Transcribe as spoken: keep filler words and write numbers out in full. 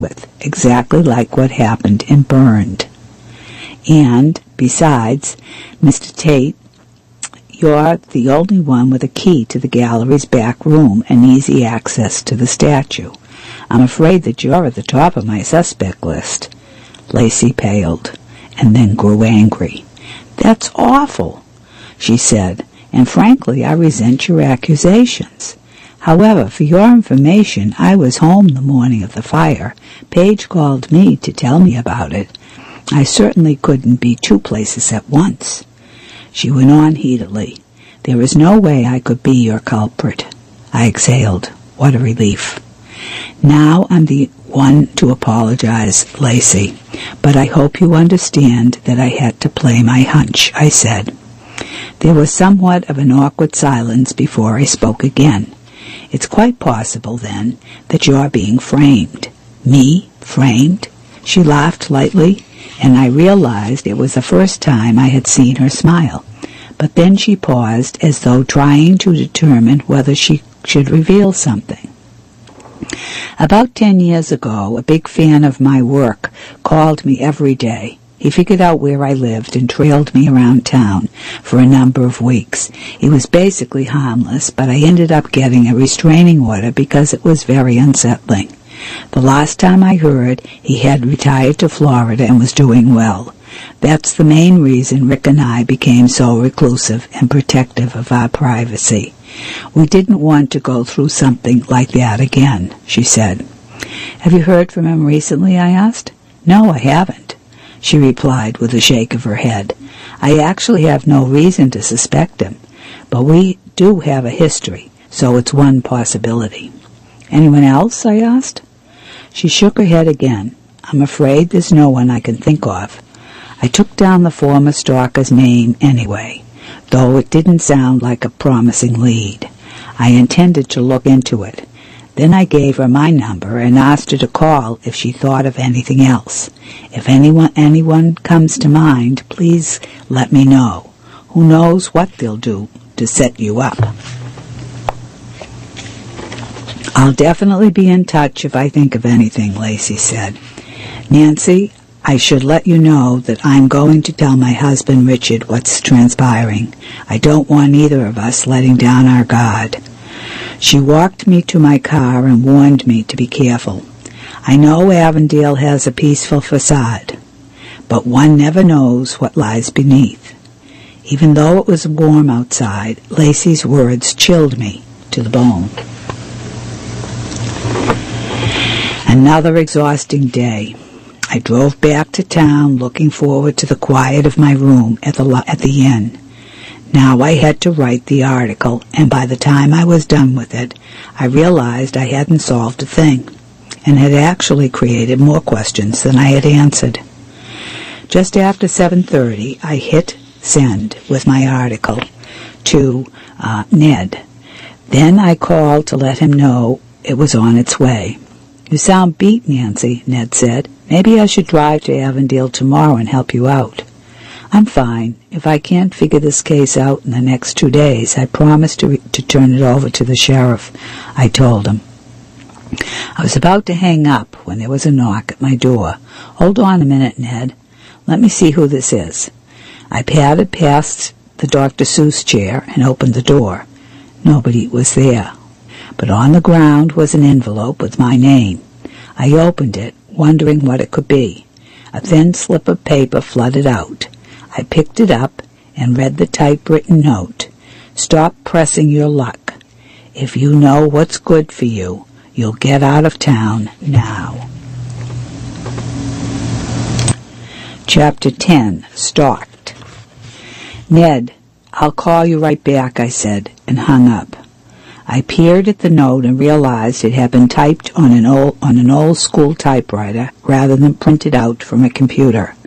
with, exactly like what happened in Burned. And, besides, Mister Tate, you're the only one with a key to the gallery's back room and easy access to the statue. I'm afraid that you're at the top of my suspect list." Lacey paled, and then grew angry. "That's awful," she said, "and frankly, I resent your accusations. However, for your information, I was home the morning of the fire. Paige called me to tell me about it. I certainly couldn't be two places at once." She went on heatedly. "There is no way I could be your culprit." I exhaled. What a relief. "Now I'm the one to apologize, Lacey, but I hope you understand that I had to play my hunch," I said. There was somewhat of an awkward silence before I spoke again. "It's quite possible, then, that you're being framed." "Me? Framed?" She laughed lightly, and I realized it was the first time I had seen her smile. But then she paused, as though trying to determine whether she should reveal something. "About ten years ago, a big fan of my work called me every day. He figured out where I lived and trailed me around town for a number of weeks. He was basically harmless, but I ended up getting a restraining order because it was very unsettling. The last time I heard, he had retired to Florida and was doing well. That's the main reason Rick and I became so reclusive and protective of our privacy. We didn't want to go through something like that again," she said. "Have you heard from him recently?" I asked. "No, I haven't," she replied with a shake of her head. "I actually have no reason to suspect him, but we do have a history, so it's one possibility." "Anyone else?" I asked. She shook her head again. "I'm afraid there's no one I can think of." I took down the former stalker's name anyway, though it didn't sound like a promising lead. I intended to look into it. Then I gave her my number and asked her to call if she thought of anything else. If anyone anyone comes to mind, please let me know. Who knows what they'll do to set you up. "I'll definitely be in touch if I think of anything," Lacey said. "Nancy, I should let you know that I'm going to tell my husband Richard what's transpiring. I don't want either of us letting down our guard." She walked me to my car and warned me to be careful. "I know Avondale has a peaceful facade, but one never knows what lies beneath." Even though it was warm outside, Lacey's words chilled me to the bone. Another exhausting day. I drove back to town looking forward to the quiet of my room at the, at the inn. Now I had to write the article, and by the time I was done with it, I realized I hadn't solved a thing, and had actually created more questions than I had answered. Just after seven thirty, I hit send with my article to uh, Ned. Then I called to let him know it was on its way. "You sound beat, Nancy," Ned said. "Maybe I should drive to Avondale tomorrow and help you out." "I'm fine. If I can't figure this case out in the next two days, I promise to, re- to turn it over to the sheriff," I told him. I was about to hang up when there was a knock at my door. "Hold on a minute, Ned. Let me see who this is." I padded past the Doctor Seuss chair and opened the door. Nobody was there, but on the ground was an envelope with my name. I opened it, wondering what it could be. A thin slip of paper flooded out. I picked it up and read the typewritten note. "Stop pressing your luck. If you know what's good for you, you'll get out of town now." Chapter ten. Stalked. "Ned, I'll call you right back," I said, and hung up. I peered at the note and realized it had been typed on an old, on an old school typewriter rather than printed out from a computer.